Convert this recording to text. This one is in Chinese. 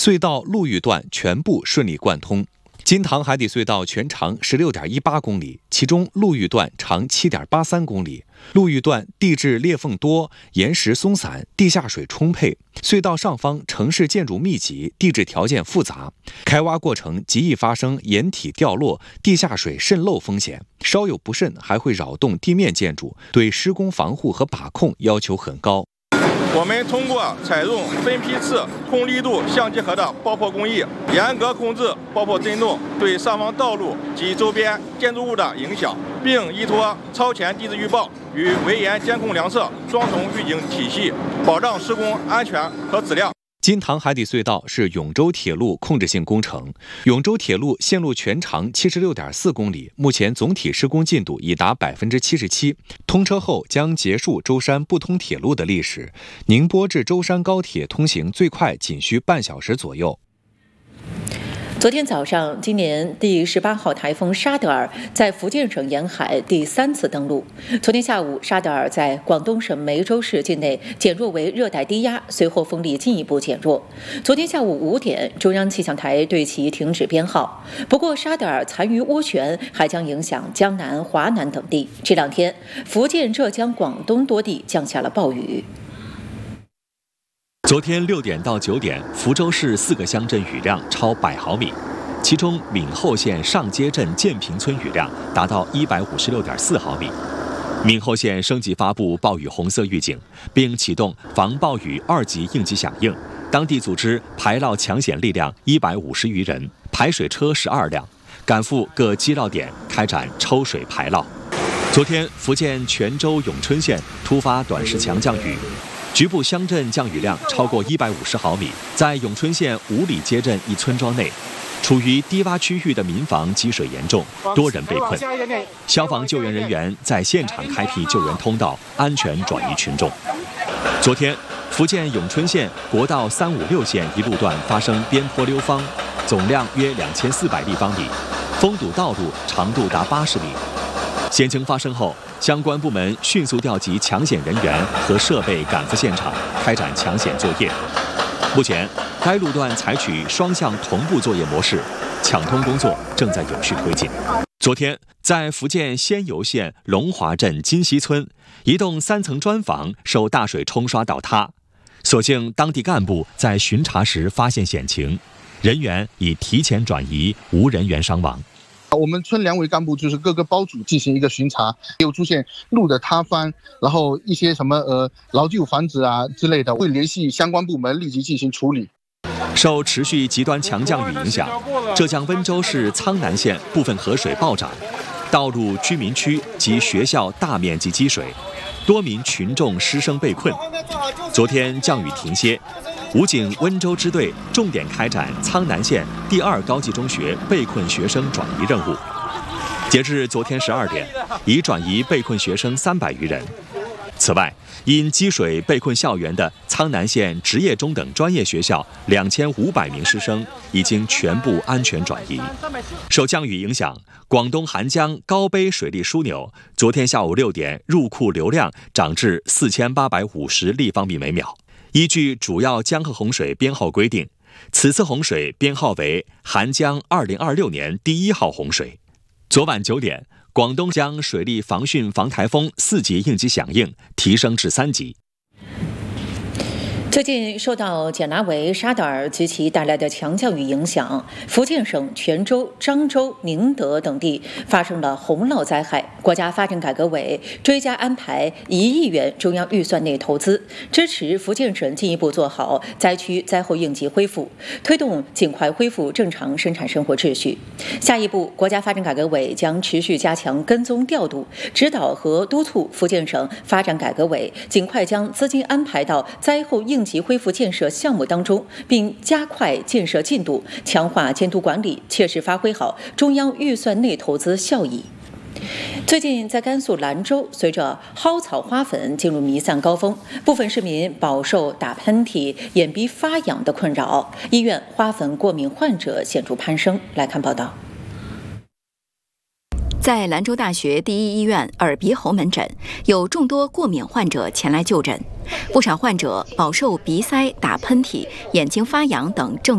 隧道陆域段全部顺利贯通。金塘海底隧道全长16.18公里，其中陆域段长7.83公里。陆域段地质裂缝多，岩石松散，地下水充沛。隧道上方城市建筑密集，地质条件复杂，开挖过程极易发生岩体掉落、地下水渗漏风险。稍有不慎，还会扰动地面建筑，对施工防护和把控要求很高。 我们通过采用分批次、空力度相结合的爆破工艺，严格控制爆破震动对上方道路及周边建筑物的影响，并依托超前地质预报与围岩监控量测双重预警体系，保障施工安全和质量。 金塘海底隧道是永州铁路控制性工程，永州铁路线路全长76.4公里，目前总体施工进度已达77%。通车后将结束舟山不通铁路的历史，宁波至舟山高铁通行最快仅需半小时左右。 昨天早上，今年第18号台风沙德尔在福建省沿海第3次登陆。昨天下午，沙德尔在广东省梅州市境内减弱为热带低压，随后风力进一步减弱。昨天下午5点，中央气象台对其停止编号。不过，沙德尔残余涡旋还将影响江南、华南等地。这2天，福建、浙江、广东多地降下了暴雨。 昨天6点到9点，福州市4个乡镇雨量超100毫米，其中闽后县上街镇建平村雨量达到156.4毫米。闽后县升级发布暴雨红色预警，并启动防暴雨2级应急响应，当地组织排涝抢险力量150余人，排水车12辆，赶赴各积涝点开展抽水排涝。昨天，福建泉州永春县突发短时强降雨。局部乡镇降雨量超过150毫米，在永春县五里街镇一村庄内，处于低洼区域的民房积水严重，多人被困。消防救援人员在现场开辟救援通道，安全转移群众。昨天，福建永春县国道356线一路段发生边坡溜方，总量约2400立方米，封堵道路长度达80米。险情发生后，相关部门迅速调集抢险人员和设备赶赴现场，开展抢险作业。目前，该路段采取双向同步作业模式，抢通工作正在有序推进。昨天，在福建仙游县龙华镇金溪村，一栋3层砖房受大水冲刷倒塌，所幸当地干部在巡查时发现险情，人员已提前转移，无人员伤亡。 我们村2位干部就是各个包组进行一个巡查，有出现路的塌方，然后一些什么老旧房子啊之类的，会联系相关部门立即进行处理。 受持续极端强降雨影响，浙江温州市苍南县部分河水暴涨，道路、居民区及学校大面积积水，多名群众师生被困。昨天降雨停歇，武警温州支队重点开展苍南县第2高级中学被困学生转移任务。截至昨天12点，已转移被困学生300余人。此外，因积水被困校园的苍南县职业中等专业学校2500名师生已经全部安全转移。受降雨影响，广东涵江高碑水利枢纽昨天下午6点入库流量涨至4850立方米每秒。依据主要江河洪水编号规定，此次洪水编号为涵江2026年第1号洪水。昨晚9点，广东将水利防汛防台风4级应急响应提升至3级。 最近受到简拿维、沙德尔及其带来的强降雨影响，福建省泉州、漳州、宁德等地发生了洪涝灾害。国家发展改革委追加安排1亿元中央预算内投资，支持福建省进一步做好灾区灾后应急恢复，推动尽快恢复正常生产生活秩序。下一步，国家发展改革委将持续加强跟踪调度、指导和督促福建省发展改革委尽快将资金安排到灾后应急恢复建设项目当中，并加快建设进度，强化监督管理，切实发挥好中央预算内投资效益。最近在甘肃兰州，随着蒿草花粉进入弥散高峰，部分市民饱受打喷嚏、眼鼻发痒的困扰，医院花粉过敏患者显著攀升。来看报道。 在兰州大学第一医院耳鼻喉门诊，有众多过敏患者前来就诊，不少患者饱受鼻塞、打喷嚏、眼睛发痒等症